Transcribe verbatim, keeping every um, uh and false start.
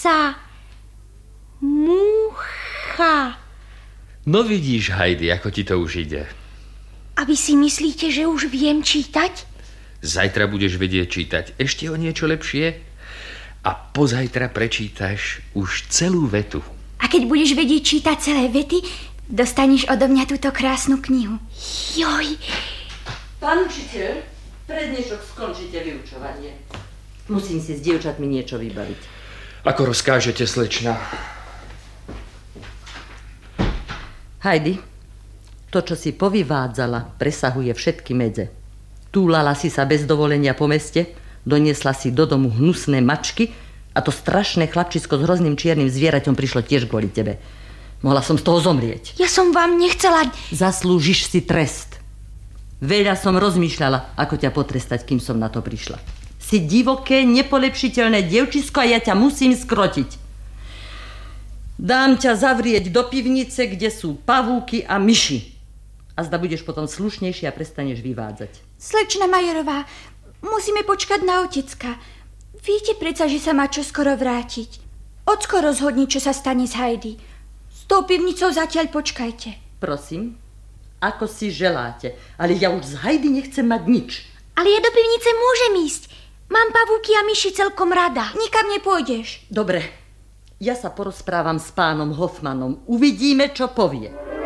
Osa. Múcha. No vidíš, Heidi, ako ti to už ide. A vy si myslíte, že už viem čítať? Zajtra budeš vedieť čítať ešte o niečo lepšie a pozajtra prečítaš už celú vetu. A keď budeš vedieť čítať celé vety, dostaneš odo mňa túto krásnu knihu. Joj. Pán učiteľ, pre dnešok skončite vyučovanie. Musím si s dievčatmi niečo vybaviť. Ako rozkážete, slečna. Heidi, to, čo si povyvádzala, presahuje všetky medze. Túlala si sa bez dovolenia po meste, doniesla si do domu hnusné mačky a to strašné chlapčisko s hrozným čiernym zvieraťom prišlo tiež kvôli tebe. Mohla som z toho zomrieť. Ja som vám nechcela... Zaslúžiš si trest. Veľa som rozmýšľala, ako ťa potrestať, kým som na to prišla. Si divoké, nepolepšiteľné dievčisko a ja ťa musím skrotiť. Dám ťa zavrieť do pivnice, kde sú pavúky a myši. A zda budeš potom slušnejšie a prestaneš vyvádzať. Slečna Majerová, musíme počkať na otecka. Viete predsa, že sa má čoskoro vrátiť. Ocko rozhodni, čo sa stane s Heidi. S tou pivnicou zatiaľ počkajte. Prosím, ako si želáte, ale ja už z Heidi nechcem mať nič. Ale ja do pivnice môžem ísť. Mám pavúky a myši celkom rada. Nikam nepôjdeš. Dobre, ja sa porozprávam s pánom Hoffmanom. Uvidíme, čo povie.